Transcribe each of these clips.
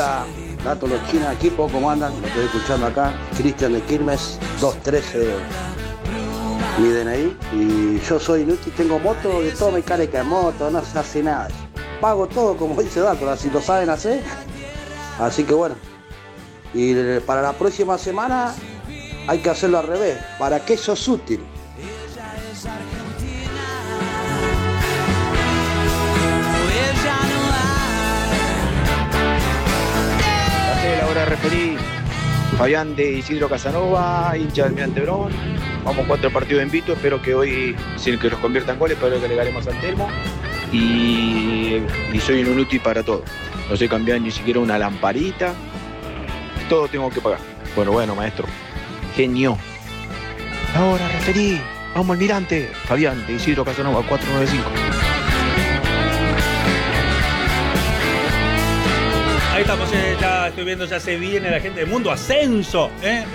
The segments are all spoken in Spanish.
Hola, Gato Los Chinas, equipo, ¿cómo andan? Lo estoy escuchando acá. Cristian de Quilmes, 213 mi DNI. Y yo soy inútil, tengo moto, de todo mecánica de moto, no se hace nada. Pago todo como dice Gato, así lo saben hacer. Así que bueno. Y para la próxima semana hay que hacerlo al revés. ¿Para qué sos útil? La hora referí, Fabián de Isidro Casanova, hincha del Almirante Brown. Vamos 4 partidos en Vito, espero que hoy, sin que los conviertan goles, espero que le ganemos al Telmo. Y soy un inútil para todo. No sé cambiar ni siquiera una lamparita. Todo tengo que pagar. Bueno, maestro. Genio. La hora referí, vamos Almirante. Fabián de Isidro Casanova, 495. Ahí estamos, ya estoy viendo, ya se viene la gente del Mundo Ascenso,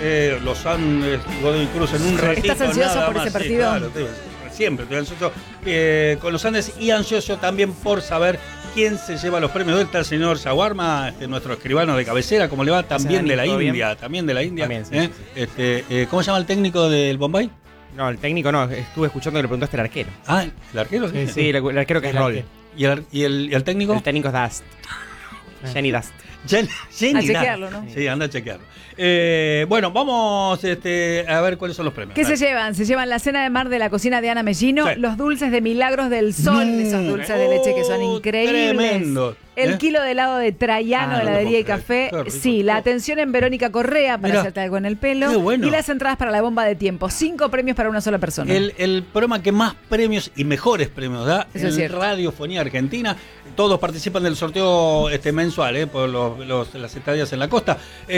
los han Godoy Cruz en un ratito. ¿Estás ansioso nada por más. ese partido? Sí, claro, siempre estoy ansioso con los Andes y ansioso también por saber quién se lleva los premios. ¿Dónde está el señor Shawarma, nuestro escribano de cabecera? ¿Cómo le va? También de la India, también de la India. También, sí. ¿Cómo se llama el técnico del Bombay? No, el técnico no, estuve escuchando que le preguntaste al arquero. Ah, ¿el arquero? Sí, el arquero que es Roll. ¿Y el técnico? El técnico es Dust. Jenny Dust. Jenny a chequearlo, ¿no? Sí, anda a chequearlo. Bueno, vamos a ver cuáles son los premios. ¿Qué se llevan? Se llevan la cena de mar de la cocina de Ana Mellino, Sí. los dulces de Milagros del Sol, esos dulces de leche que son increíbles. Tremendo. El kilo de helado de Traiano, no heladería y lo puedo café. creer. Qué rico. Sí, la atención en Verónica Correa para Mirá. hacerte algo en el pelo. Qué bueno. Y las entradas para la bomba de tiempo. 5 premios para una sola persona. El programa que más premios y mejores premios da Eso es en cierto. Radiofonía Argentina. Todos participan del sorteo mensual, por las estadías en la costa.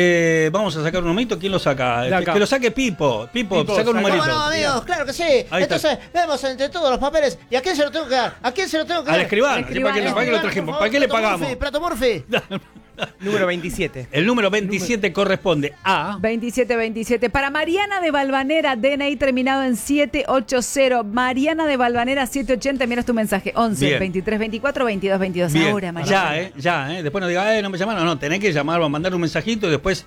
Vamos a sacar un numerito. ¿Quién lo saca? acá. Que lo saque Pipo. Pipo, saca un numerito. ¿Cómo no, amigos? Claro que sí. Ahí está. Entonces, vemos entre todos los papeles. ¿Y a quién se lo tengo que dar? ¿A quién se lo tengo que dar? Al escribano. Al ¿Para qué lo escribano. trajimos? ¿Para qué le pagamos? Prato Morphy. Número 27. El número 27 corresponde a... 2727. Para Mariana de Valvanera, DNI terminado en 780. Mariana de Valvanera 780. Miras tu mensaje. 11 Bien. 23 24 22 22. Bien. Ahora, Mariana. Ya. Después no diga, no me llamaron. No, tenés que llamar o mandar un mensajito y después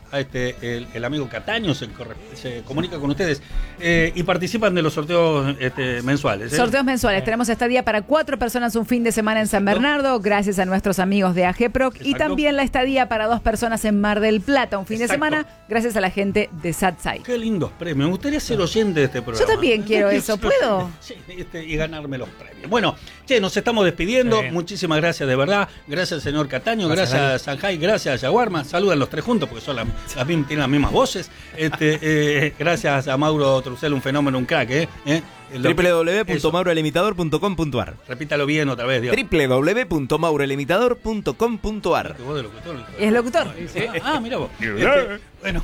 el amigo Cataño se comunica con ustedes y participan de los sorteos mensuales. Sorteos mensuales. Tenemos estadía para 4 personas un fin de semana en San Bernardo, gracias a nuestros amigos de AGPROC. Y Exacto. también la estadía para 2 personas en Mar del Plata un fin Exacto. de semana, gracias a la gente de Satsai. Qué lindos premios. Me gustaría ser oyente de este programa. Yo también quiero eso. ¿Puedo? Sí, y ganarme los premios. Bueno, nos estamos despidiendo. Sí. Muchísimas gracias, de verdad. Gracias, señor Cataño. Gracias, Gracias, Sanjay. Gracias, Yaguarma. Saludan los tres juntos porque son tienen las mismas voces. Gracias a Mauro Trucel, un fenómeno, un crack. www.maurolimitador.com.ar. Repítalo bien otra vez, Dios. www.maurolimitador.com.ar. Voz de locutor. Es locutor. Mira vos. Bueno,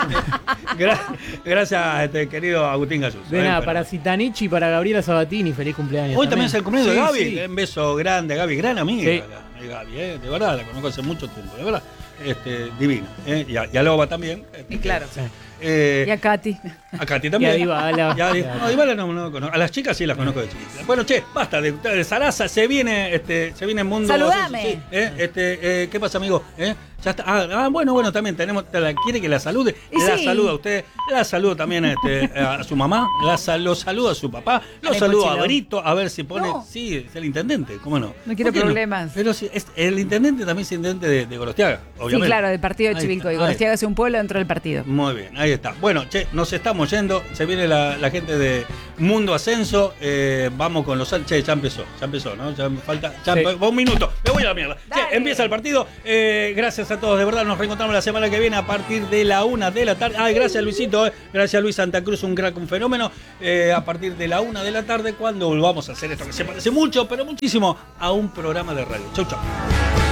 gracias, querido Agustín Gallus. De nada, para Zitanich y para Gabriela Sabatini, feliz cumpleaños. Hoy también es el cumpleaños de Gaby. Sí. Un beso grande a Gaby, gran amiga. Sí. Gaby, de verdad, la conozco hace mucho tiempo, de verdad. Divina. Y a Loba también. Y claro. Eh, Y a Katy. A Katy también. Y a Dybala. No, Dybala no conozco. A las chicas sí las conozco de chiquitas. Bueno, basta de Sarasa. Se viene Mundo. Saludame. ¿Qué pasa, amigo? Ya está. Bueno, también tenemos. ¿Quiere que la salude? Y La sí. saluda a usted. La saludo también a su mamá. Lo saludo a su papá. Lo Ay, saludo a cochino. Brito. A ver si pone. No. Sí, es el intendente. ¿Cómo no? No quiero ¿Por qué problemas. Pero sí, el intendente también es intendente de Gorostiaga, obviamente. Sí, claro, del partido de Ahí Chivilcoy. está, ahí Gorostiaga es un pueblo dentro del partido. Muy bien, ahí está. Bueno, nos estamos yendo. Se viene la gente de Mundo Ascenso. Vamos con los... ya empezó, ¿no? Ya me falta... Un minuto. Me voy a la mierda. Dale. Empieza el partido. Gracias a todos, de verdad. Nos reencontramos la semana que viene a partir de la 1 de la tarde. Gracias, Luisito. Gracias, Luis Santa Cruz, un crack, un fenómeno. A partir de la 1 de la tarde, cuando volvamos a hacer esto que se parece mucho, pero muchísimo, a un programa de radio. Chau, chau.